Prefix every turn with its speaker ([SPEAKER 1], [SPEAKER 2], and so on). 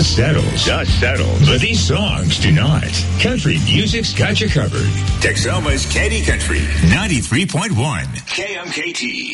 [SPEAKER 1] dust settles. But these songs do not. Country music's got you covered.
[SPEAKER 2] Texoma's Candy Country 93.1 KMKT.